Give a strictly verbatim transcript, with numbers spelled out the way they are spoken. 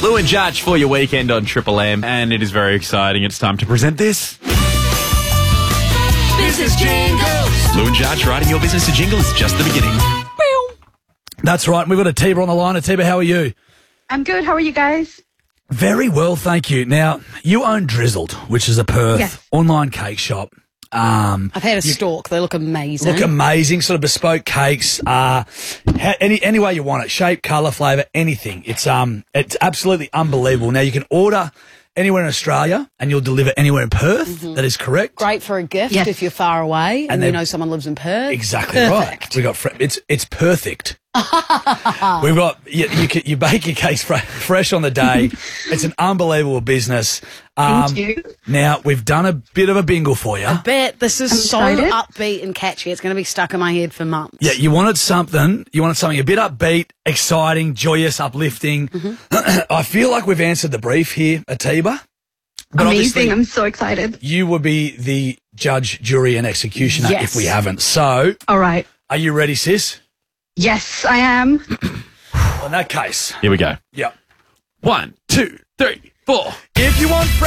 Lou and Judge for your weekend on Triple M, and it is very exciting. It's time to present this. Business Jingles. Lou and Judge writing your business a jingle is just the beginning. That's right. We've got Atiba on the line. Atiba, how are you? I'm good. How are you guys? Very well, thank you. Now, you own Drizzled, which is a Perth Yes. online cake shop. Um, I've had a stalk. They look amazing. look amazing, sort of bespoke cakes. Uh, ha- any any way you want it, shape, colour, flavour, anything. It's um, it's absolutely unbelievable. Now you can order anywhere in Australia, and you'll deliver anywhere in Perth. Mm-hmm. That is correct. Great for a gift Yes. if you're far away and, And you they- know someone lives in Perth. Exactly Perfect. right. We got fre- it's it's perfect. We've got you, you, can, you bake your cakes fre- fresh on the day. It's an unbelievable business. Um, Thank you. Now we've done a bit of a bingle for you. Bet this is I'm so excited. upbeat and catchy. It's going to be stuck in my head for months. Yeah, you wanted something. You wanted something a bit upbeat, exciting, joyous, uplifting. Mm-hmm. I feel like we've answered the brief here, Atiba. But obviously, Amazing. I'm so excited. you will be the judge, jury, and executioner Yes. if we haven't. So, All right. are you ready, sis? Yes, I am. In that case, Here we go. yeah. One, two, three, four. If you want